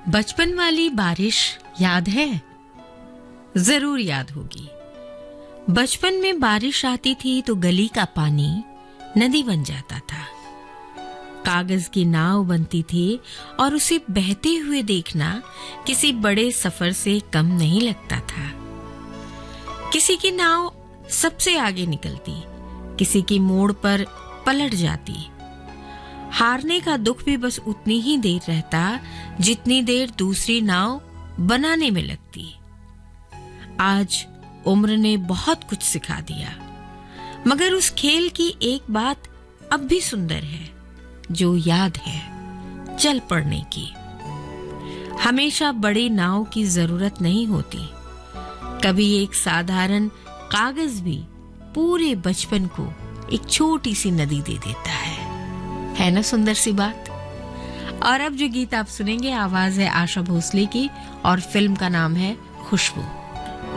बचपन वाली बारिश याद है? जरूर याद होगी। बचपन में बारिश आती थी तो गली का पानी नदी बन जाता था। कागज की नाव बनती थी और उसे बहते हुए देखना किसी बड़े सफर से कम नहीं लगता था। किसी की नाव सबसे आगे निकलती, किसी की मोड़ पर पलट जाती। हारने का दुख भी बस उतनी ही देर रहता जितनी देर दूसरी नाव बनाने में लगती। आज उम्र ने बहुत कुछ सिखा दिया, मगर उस खेल की एक बात अब भी सुंदर है जो याद है, चल पड़ने की। हमेशा बड़ी नाव की जरूरत नहीं होती। कभी एक साधारण कागज भी पूरे बचपन को एक छोटी सी नदी दे देता है ना सुंदर सी बात। और अब जो गीत आप सुनेंगे आवाज है आशा भोसले की और फिल्म का नाम है खुशबू।